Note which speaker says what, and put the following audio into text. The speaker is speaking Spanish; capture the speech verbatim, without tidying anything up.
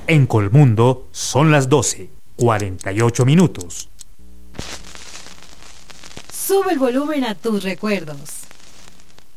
Speaker 1: En Colmundo son las doce, cuarenta y ocho minutos.
Speaker 2: Sube el volumen a tus recuerdos.